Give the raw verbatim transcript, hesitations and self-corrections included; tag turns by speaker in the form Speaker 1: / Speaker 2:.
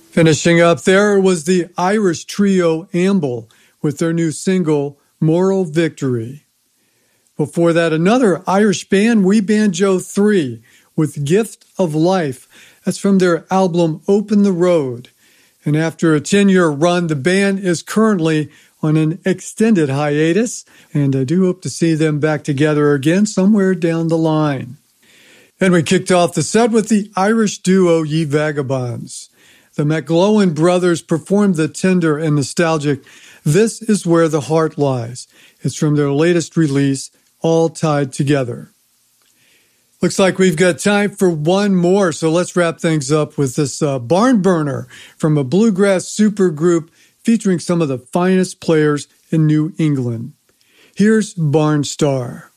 Speaker 1: Finishing up there was the Irish trio Amble with their new single, Moral Victory. Before that, another Irish band, We Banjo three, with Gift of Life. That's from their album Open the Road. And after a ten-year run, the band is currently on an extended hiatus, and I do hope to see them back together again somewhere down the line. And we kicked off the set with the Irish duo Ye Vagabonds. The McGlowan brothers performed the tender and nostalgic This Is Where the Heart Lies. It's from their latest release, All Tied Together. Looks like we've got time for one more, so let's wrap things up with this uh, barn burner from a bluegrass supergroup featuring some of the finest players in New England. Here's Barn Star.